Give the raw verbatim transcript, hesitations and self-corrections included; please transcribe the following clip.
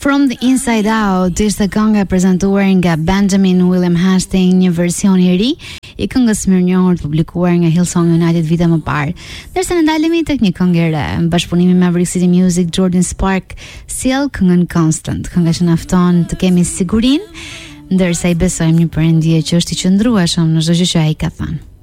From the Inside Out ishte kënga e prezantuar nga Benjamin William Hastings, një version i ri i këngës mirënjohur publikuar nga Hillsong United vite më parë. Derisa ne ndalemi tek një këngë e re, në bashkëpunim me Maverick City Music, Jordan Spark sjell këngën Constant, kënga që na fton të kemi sigurinë, ndërsa i besojmë një perëndije që është i qëndrueshëm në çdo gjë që ai ka thënë.